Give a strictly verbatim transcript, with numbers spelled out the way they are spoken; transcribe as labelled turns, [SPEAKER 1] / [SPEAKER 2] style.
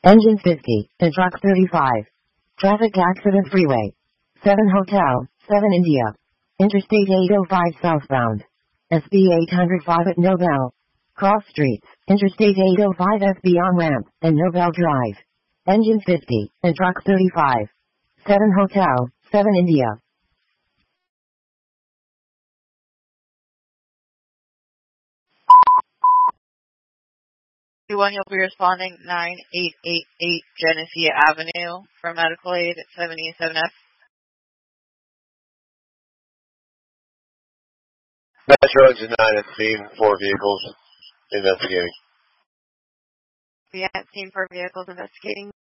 [SPEAKER 1] Engine fifty, and truck thirty-five. Traffic accident freeway. seven Hotel, seven India. Interstate eight oh five southbound. S B eight oh five at Nobel. Cross streets, Interstate eight oh five S B on-ramp, and Nobel Drive. Engine fifty, and truck thirty-five. seven Hotel, seven India.
[SPEAKER 2] One, you'll be responding nine eight eight eight Genesee Avenue for medical aid at seventy-seven F.
[SPEAKER 3] Metro Engine nine at scene, four vehicles investigating.
[SPEAKER 2] Be at scene for vehicles investigating.